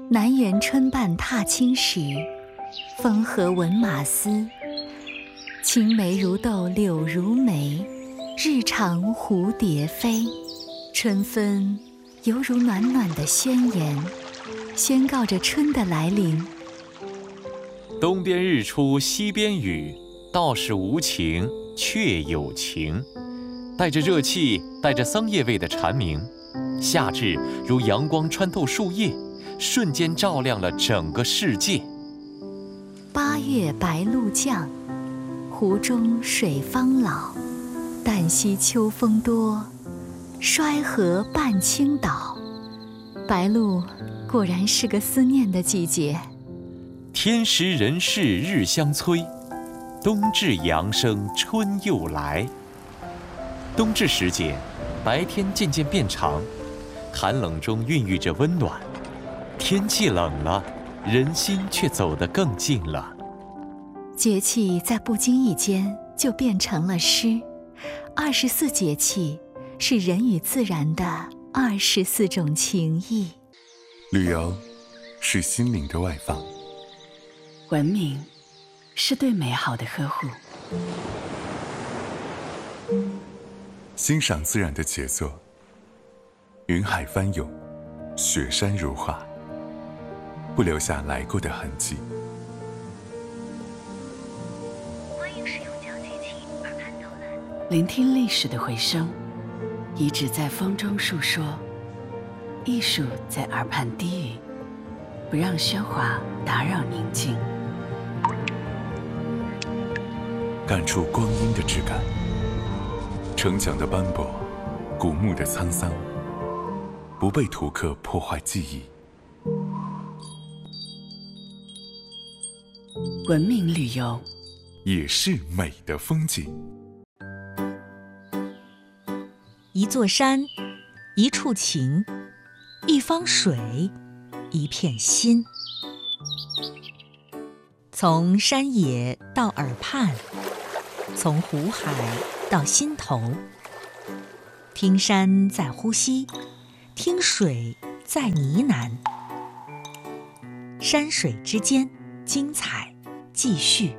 南园春半踏青时，风和闻马嘶。青梅如豆柳如眉，日长蝴蝶飞。春分犹如暖暖的宣言，宣告着春的来临。 东边日出西边雨，道是无晴却有晴。带着热气，带着桑叶味的蝉鸣，夏至如阳光穿透树叶，瞬间照亮了整个世界。 8月白露降，湖中水方老。旦夕秋风多，衰荷半倾倒。白露果然是个思念的季节。 天时人事日相催，冬至阳生春又来。冬至时节，白天渐渐变长，寒冷中孕育着温暖。天气冷了，人心却走得更近了。 节气在不经意间就变成了诗。24节气是人与自然的24种情谊。 旅游是心灵的外放， 文明是对美好的呵护。 欣赏自然的杰作，云海翻涌，雪山如画，不留下来过的痕迹。 欢迎使用讲解器耳畔导览。 聆听历史的回声，遗址在风中述说，艺术在耳畔低语，不让喧哗打扰宁静。 感触光阴的质感，城墙的斑驳，古墓的沧桑，不被图刻破坏记忆。 文明旅游也是美的风景。 一座山，一处情，一方水，一片心。从山野到耳畔，从湖海到心头。听山在呼吸，听水在呢喃。山水之间，精彩继续。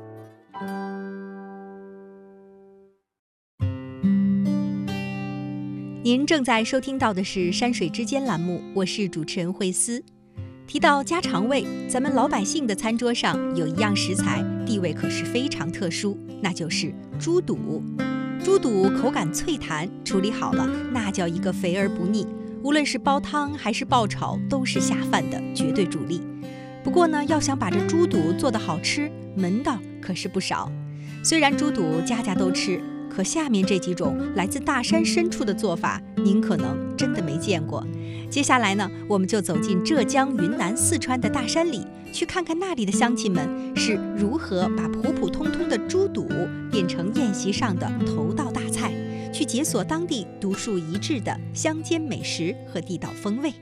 您正在收听到的是山水之间栏目，我是主持人慧思。提到家常味，咱们老百姓的餐桌上有一样食材，地位可是非常特殊，那就是猪肚。猪肚口感脆弹，处理好了，那叫一个肥而不腻。无论是煲汤还是爆炒，都是下饭的绝对主力。不过呢，要想把这猪肚做得好吃，门道可是不少。虽然猪肚家家都吃，可下面这几种来自大山深处的做法，您可能真的没见过。接下来呢，我们就走进浙江、云南、四川的大山里，去看看那里的乡亲们是如何把普普通通的猪肚变成宴席上的头道大菜，去解锁当地独树一帜的乡间美食和地道风味。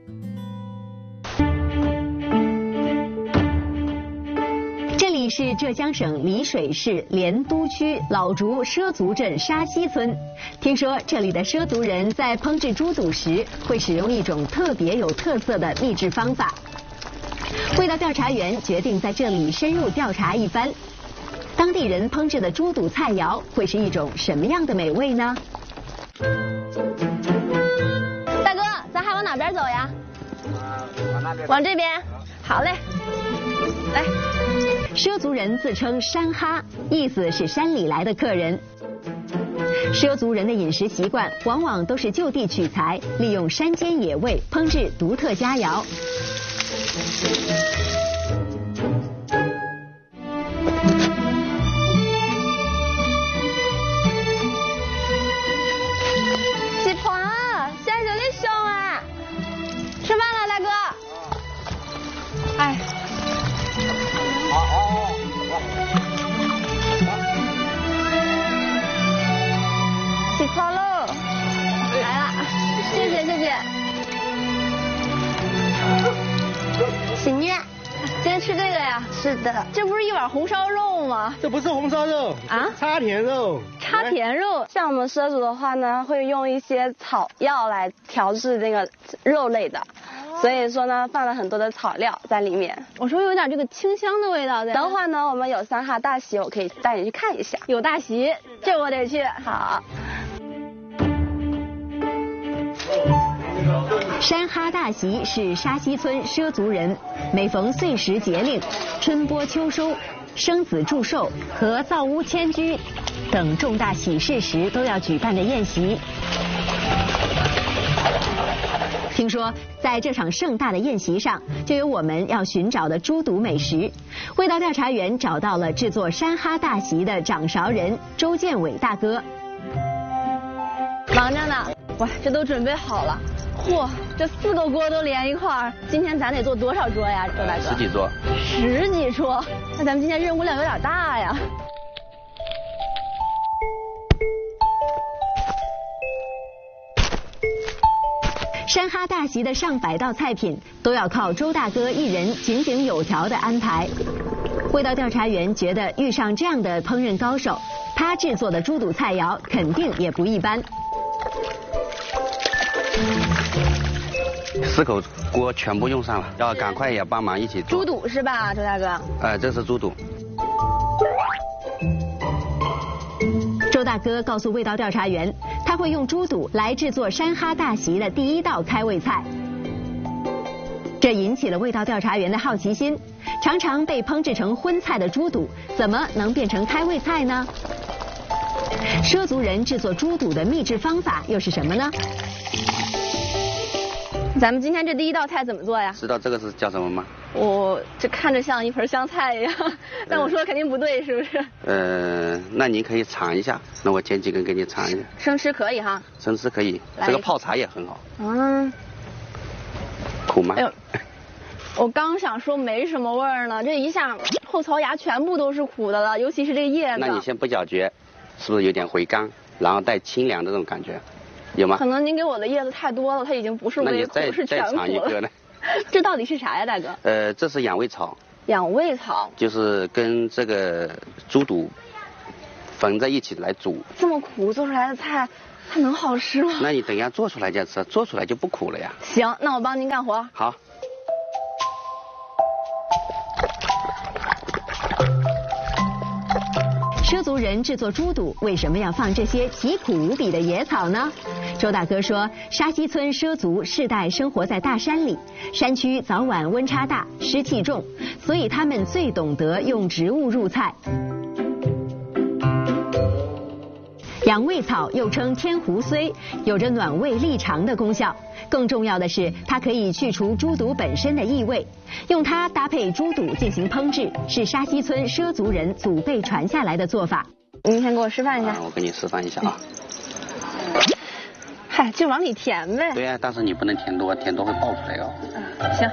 这里是浙江省丽水市莲都区老竹畲族镇沙溪村。听说这里的畲族人在烹制猪肚时会使用一种特别有特色的秘制方法。味道调查员决定在这里深入调查一番，当地人烹制的猪肚菜肴会是一种什么样的美味呢？ 大哥，咱还往哪边走呀？ 往那边。 往这边。好嘞，来。 畲族人自称山哈，意思是山里来的客人。畲族人的饮食习惯往往都是就地取材，利用山间野味烹制独特佳肴。 起床啊，下手的凶啊！吃饭了，大哥。哎。起床喽！来了，谢谢谢谢。喜妮，今天吃这个呀？是的。这不是一碗红烧肉吗？ 这不是红烧肉啊，插田肉。 插田肉，像我们畲族的话呢，会用一些草药来调制那个肉类的。 所以说呢，放了很多的草料在里面。 我说有点这个清香的味道在。 等会儿呢，我们有三哈大席，我可以带你去看一下。 有大席，这我得去。 好。 山哈大席是沙溪村畲族人每逢岁时节令、春播秋收、生子祝寿和造屋迁居等重大喜事时都要举办的宴席。听说在这场盛大的宴席上，就有我们要寻找的猪肚美食。味道调查员找到了制作山哈大席的掌勺人周建伟大哥。 忙着呢，哇，这都准备好了。嚯，这4个锅都连一块儿，今天咱得做多少桌呀，周大哥 ？10几桌。 10几桌，那咱们今天任务量有点大呀。 山哈大席的上百道菜品都要靠周大哥一人井井有条的安排。味道调查员觉得遇上这样的烹饪高手，他制作的猪肚菜肴肯定也不一般。 4口锅全部用上了，要赶快也帮忙一起做。 猪肚是吧，周大哥？ 这是猪肚。 周大哥告诉味道调查员，他会用猪肚来制作山哈大席的第1道开胃菜。这引起了味道调查员的好奇心，常常被烹制成荤菜的猪肚，怎么能变成开胃菜呢？畲族人制作猪肚的秘制方法又是什么呢？ 咱们今天这第1道菜怎么做呀？ 知道这个是叫什么吗？ 我这看着像一盆香菜一样，但我说的肯定不对，是不是？ 那您可以尝一下，那我剪几根给你尝一下。 生吃可以哈？ 生吃可以，这个泡茶也很好。 嗯。 苦吗？ 哎呦，我刚想说没什么味儿呢，这一下后槽牙全部都是苦的了，尤其是这个叶子。 那你先不咀嚼，是不是有点回甘，然后带清凉的这种感觉？有吗？ 可能您给我的叶子太多了，它已经不是微苦，是全苦了。 那你再尝一个呢？ 这到底是啥呀，大哥？ 这是养胃草。 养胃草就是跟这个猪肚缝在一起来煮。 这么苦做出来的菜，它能好吃吗？ 那你等一下做出来再吃，做出来就不苦了呀。 行，那我帮您干活。 好。 畲族人制作猪肚为什么要放这些奇苦无比的野草呢？周大哥说，沙溪村畲族世代生活在大山里，山区早晚温差大，湿气重，所以他们最懂得用植物入菜。养胃草又称天胡荽，有着暖胃利肠的功效。更重要的是，它可以去除猪肚本身的异味。用它搭配猪肚进行烹制，是沙溪村畲族人祖辈传下来的做法。 您先给我示范一下。 我给你示范一下啊。 嗨，就往里填呗。 对呀，但是你不能填多，填多会爆出来哦。 行。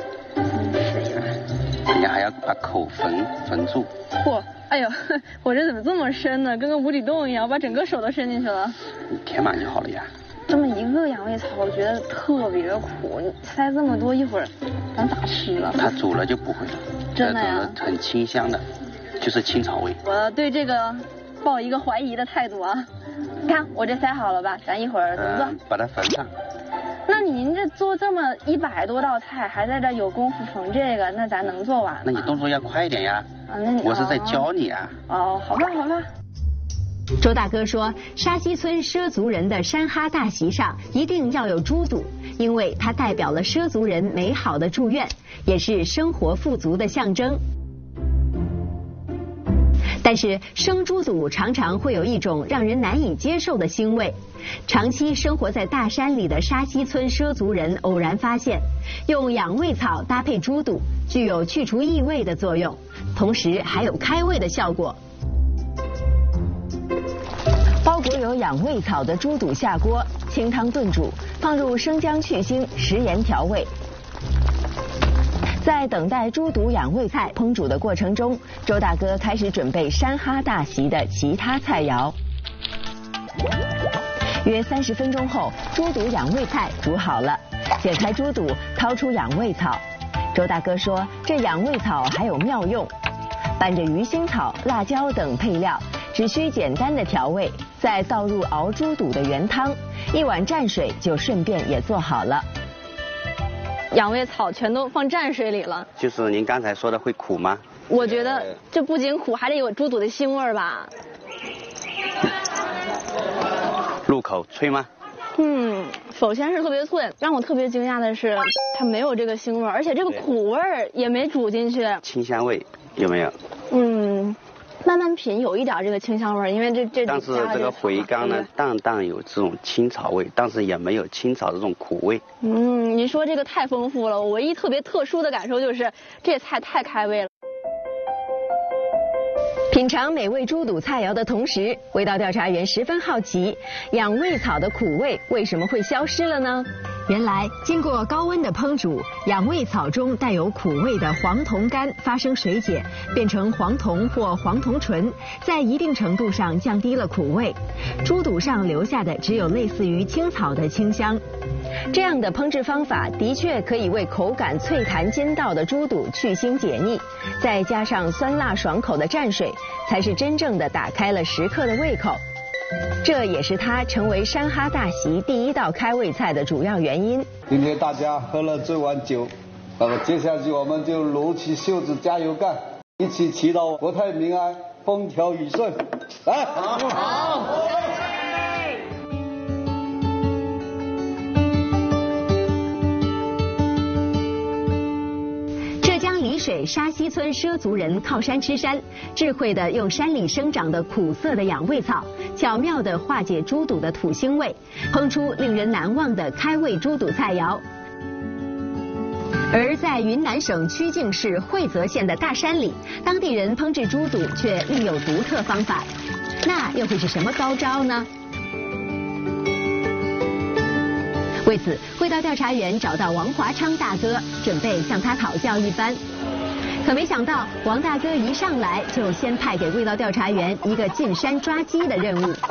你还要把口缝住。 嚯！哎呦，我这怎么这么深呢？跟个无底洞一样，我把整个手都伸进去了。 你填满就好了呀。 这么一个养胃草，我觉得特别苦，你塞这么多，一会儿咱咋吃了？ 它煮了就不会了。 真的呀？ 很清香的，就是青草味。 我对这个抱一个怀疑的态度啊。你看我这塞好了吧？咱一会儿怎么做？ 把它缝上。 那您这做这么100多道菜，还在这有功夫缝这个，那咱能做完吗？ 那你动作要快一点呀。我是在教你啊。 哦，好吧，好吧。 周大哥说，沙溪村畲族人的山哈大席上一定要有猪肚，因为它代表了畲族人美好的祝愿，也是生活富足的象征。但是生猪肚常常会有一种让人难以接受的腥味。长期生活在大山里的沙溪村畲族人偶然发现，用养胃草搭配猪肚，具有去除异味的作用，同时还有开胃的效果。包裹有养胃草的猪肚下锅，清汤炖煮，放入生姜去腥，食盐调味。在等待猪肚养胃菜烹煮的过程中，周大哥开始准备山哈大席的其他菜肴。约30分钟后，猪肚养胃菜煮好了，解开猪肚，掏出养胃草。周大哥说，这养胃草还有妙用，拌着鱼腥草、辣椒等配料，只需简单的调味，再倒入熬猪肚的原汤，1碗蘸水就顺便也做好了。 养胃草全都放蘸水里了。 就是您刚才说的会苦吗？ 我觉得这不仅苦，还得有猪肚的腥味儿吧。 入口脆吗？ 首先是特别脆，让我特别惊讶的是它没有这个腥味儿，而且这个苦味儿也没煮进去。 清香味有没有？ 慢慢品有一点这个清香味儿，因为这但是这个回甘呢，淡淡有这种青草味，但是也没有青草的这种苦味。 您说这个太丰富了，我唯一特别特殊的感受就是这菜太开胃了。 品尝美味猪肚菜肴的同时，味道调查员十分好奇，养胃草的苦味为什么会消失了呢？原来，经过高温的烹煮，养胃草中带有苦味的黄酮苷发生水解，变成黄酮或黄酮醇，在一定程度上降低了苦味。猪肚上留下的只有类似于青草的清香。这样的烹制方法的确可以为口感脆弹筋道的猪肚去腥解腻，再加上酸辣爽口的蘸水，才是真正的打开了食客的胃口。这也是它成为山哈大席第一道开胃菜的主要原因。 今天大家喝了这碗酒，那么接下去我们就撸起袖子加油干，一起祈祷国泰民安，风调雨顺。来，好。 丽水沙溪村畲族人靠山吃山，智慧地用山里生长的苦涩的养胃草，巧妙地化解猪肚的土腥味，烹出令人难忘的开胃猪肚菜肴。而在云南省曲靖市惠泽县的大山里，当地人烹制猪肚却另有独特方法，那又会是什么高招呢？为此，味道调查员找到王华昌大哥，准备向他讨教一番。可没想到，王大哥一上来就先派给味道调查员一个进山抓鸡的任务。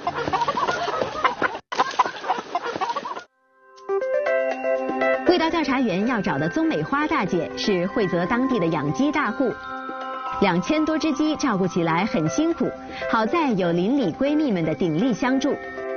味道调查员要找的宗美花大姐是惠泽当地的养鸡大户，2000多只鸡照顾起来很辛苦，好在有邻里闺蜜们的鼎力相助。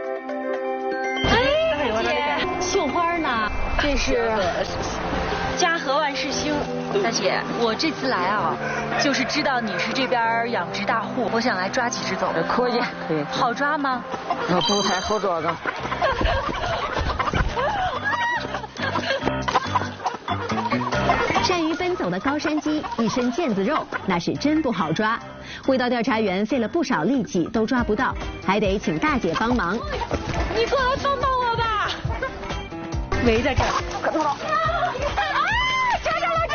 绣花呢？这是家和万事兴。大姐，我这次来啊，就是知道你是这边养殖大户，我想来抓几只走。 可以，可以。 好抓吗？ 不太好抓的。 善于奔走的高山鸡，一身腱子肉，那是真不好抓。味道调查员费了不少力气都抓不到，还得请大姐帮忙。 你过来帮帮我吧。围在这儿，可弄到！抓着了！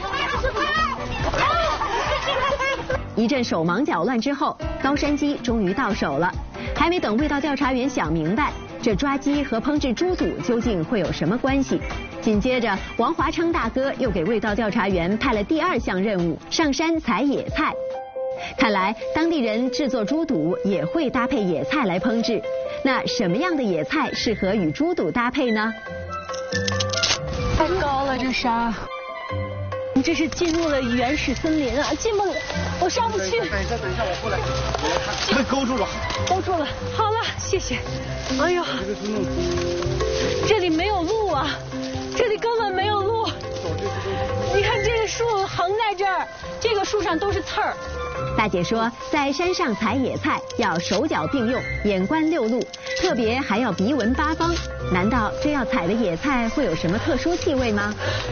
一阵手忙脚乱之后，高山鸡终于到手了。还没等味道调查员想明白，这抓鸡和烹制猪肚究竟会有什么关系？紧接着，王华昌大哥又给味道调查员派了第2项任务：上山采野菜。看来当地人制作猪肚也会搭配野菜来烹制。那什么样的野菜适合与猪肚搭配呢？ 太高了，这山，你这是进入了原始森林啊，进不了，我上不去。 等一下，我过来，被勾住了。 勾住了，好了，谢谢。哎呦，这里没有路啊，这里根本没有路。你看这个树横在这儿，这个树上都是刺儿。 大姐说，在山上采野菜要手脚并用，眼观六路，特别还要鼻闻八方。难道这要采的野菜会有什么特殊气味吗？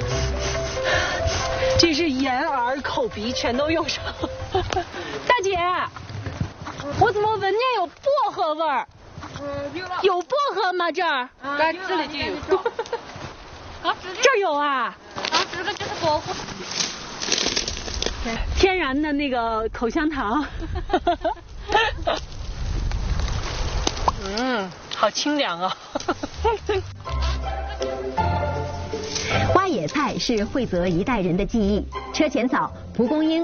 这是眼耳口鼻全都用上。大姐，我怎么闻见有薄荷味儿？有薄荷吗？这儿？ 这里就有。 这儿有啊？ 这个就是薄荷。 天然的那个口香糖。好清凉啊。 挖野菜是惠泽一代人的记忆。车前草、蒲公英、